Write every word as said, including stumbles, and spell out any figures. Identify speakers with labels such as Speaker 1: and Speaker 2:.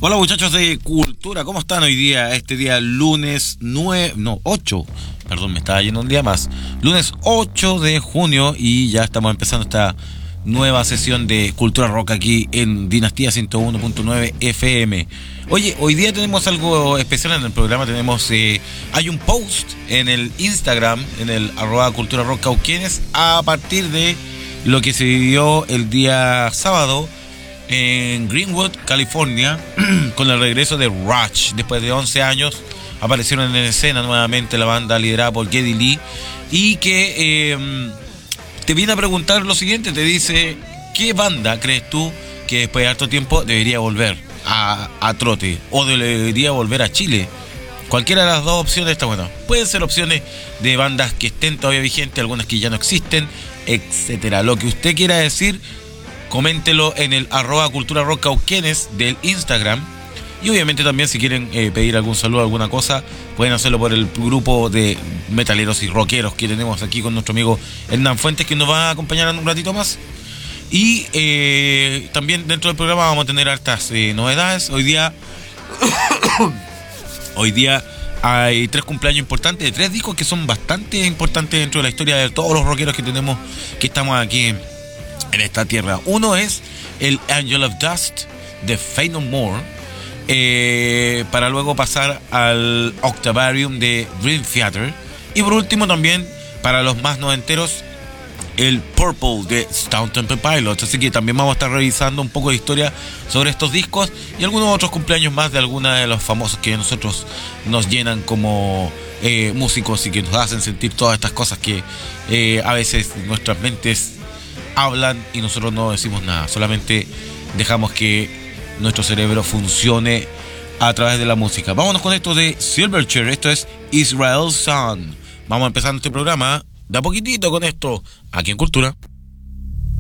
Speaker 1: Hola muchachos de Cultura, ¿cómo están hoy día? Este día lunes nueve, no, ocho, perdón, me estaba yendo un día más. Lunes ocho de junio y ya estamos empezando esta nueva sesión de Cultura Rock aquí en Dinastía ciento uno punto nueve F M. Oye, hoy día tenemos algo especial en el programa, tenemos, eh, hay un post en el Instagram, en el arroba Cultura Rock Cauquenes, a partir de lo que se vivió el día sábado en Greenwood, California, con el regreso de Rush. Después de once años aparecieron en escena nuevamente la banda liderada por Geddy Lee, y que eh, te viene a preguntar lo siguiente, te dice: ¿qué banda crees tú que después de harto tiempo debería volver a, a trote o debería volver a Chile? Cualquiera de las dos opciones está bueno. Pueden ser opciones de bandas que estén todavía vigentes, algunas que ya no existen, etcétera. Lo que usted quiera decir, coméntelo en el arroba Cultura Rock Cauquenes del Instagram. Y obviamente también, si quieren eh, pedir algún saludo, alguna cosa, pueden hacerlo por el grupo de metaleros y rockeros que tenemos aquí con nuestro amigo Hernán Fuentes, que nos va a acompañar en un ratito más. Y eh, también dentro del programa vamos a tener hartas eh, novedades. Hoy día hoy día hay tres cumpleaños importantes de tres discos que son bastante importantes dentro de la historia de todos los rockeros que tenemos, que estamos aquí en en esta tierra. Uno es el Angel of Dust de Faith No More, eh, para luego pasar al Octavarium de Dream Theater, y por último también para los más noventeros el Purple de Stone Temple Pilots. Así que también vamos a estar revisando un poco de historia sobre estos discos y algunos otros cumpleaños más de algunos de los famosos que a nosotros nos llenan como eh, músicos y que nos hacen sentir todas estas cosas que eh, a veces nuestras mentes hablan y nosotros no decimos nada, solamente dejamos que nuestro cerebro funcione a través de la música. Vámonos con esto de Silverchair. Esto es Israel's Son. Vamos empezando este programa de a poquitito con esto aquí en Cultura.